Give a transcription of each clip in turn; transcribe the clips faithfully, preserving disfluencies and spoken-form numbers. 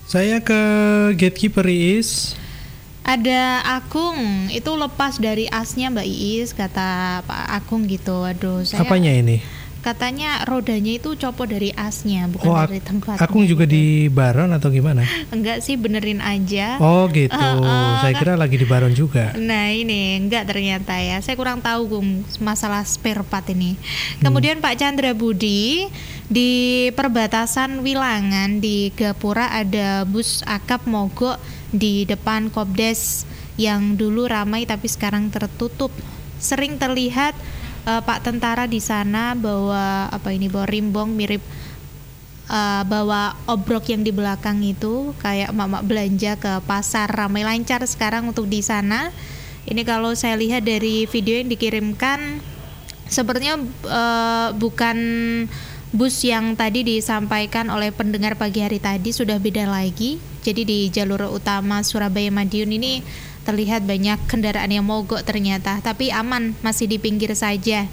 Saya ke gatekeeper Iis. Ada Agung, itu lepas dari asnya Mbak Iis, kata Pak Agung gitu. Aduh, saya Apanya ini? katanya rodanya itu copot dari asnya, bukan Oh, dari tempatnya. Agung juga gitu. di baron atau gimana? Enggak sih, benerin aja. Oh gitu, Uh, uh, saya kira lagi di baron juga. Nah ini enggak ternyata ya. Saya kurang tahu Gung masalah spare part ini. Kemudian Pak Chandra Budi, di perbatasan Wilangan di Gapura ada bus akap mogok di depan Kopdes yang dulu ramai tapi sekarang tertutup. Sering terlihat uh, Pak tentara di sana bawa apa ini bawa rimbong mirip uh, bawa obrok yang di belakang itu kayak mak-mak belanja ke pasar, ramai lancar sekarang untuk di sana. Ini kalau saya lihat dari video yang dikirimkan sepertinya uh, bukan bus yang tadi disampaikan oleh pendengar pagi hari tadi, sudah beda lagi. Jadi di jalur utama Surabaya Madiun ini terlihat banyak kendaraan yang mogok ternyata, tapi aman, masih di pinggir saja.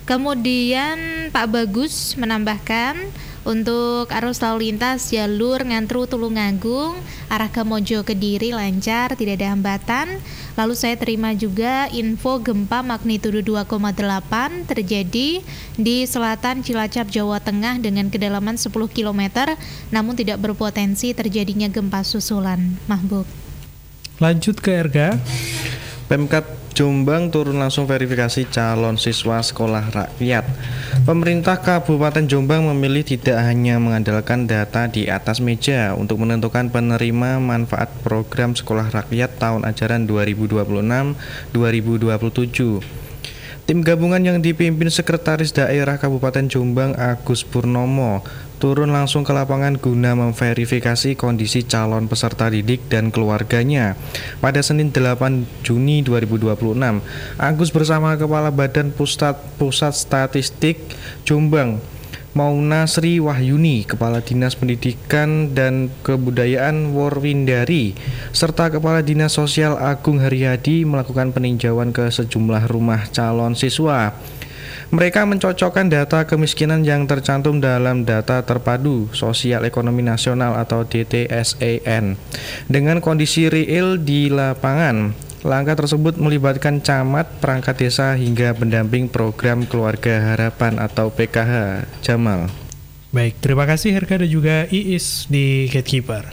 Kemudian Pak Bagus menambahkan untuk arus lalu lintas jalur Ngantru Tulungagung arah ke Mojo Kediri lancar, tidak ada hambatan. Lalu saya terima juga info gempa magnitudo dua koma delapan terjadi di selatan Cilacap, Jawa Tengah dengan kedalaman sepuluh kilometer, namun tidak berpotensi terjadinya gempa susulan. Mahbub. Lanjut ke Erga. Pemkab Jombang turun langsung verifikasi calon siswa sekolah rakyat. Pemerintah Kabupaten Jombang memilih tidak hanya mengandalkan data di atas meja untuk menentukan penerima manfaat program sekolah rakyat tahun ajaran dua ribu dua puluh enam dua ribu dua puluh tujuh. Tim gabungan yang dipimpin Sekretaris Daerah Kabupaten Jombang Agus Purnomo turun langsung ke lapangan guna memverifikasi kondisi calon peserta didik dan keluarganya. Pada Senin delapan Juni dua ribu dua puluh enam, Agus bersama Kepala Badan Pusat, Pusat Statistik Jombang Mauna Sri Wahyuni, Kepala Dinas Pendidikan dan Kebudayaan Worwindari, serta Kepala Dinas Sosial Agung Haryadi melakukan peninjauan ke sejumlah rumah calon siswa. Mereka mencocokkan data kemiskinan yang tercantum dalam Data Terpadu Sosial Ekonomi Nasional atau D T S E N dengan kondisi real di lapangan. Langkah tersebut melibatkan camat, perangkat desa hingga pendamping program Keluarga Harapan atau P K H. Jamal. Baik, terima kasih Herka dan juga Iis di Gatekeeper.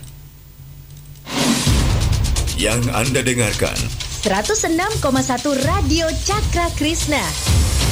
Yang Anda dengarkan seratus enam koma satu Radio Cakra Krishna.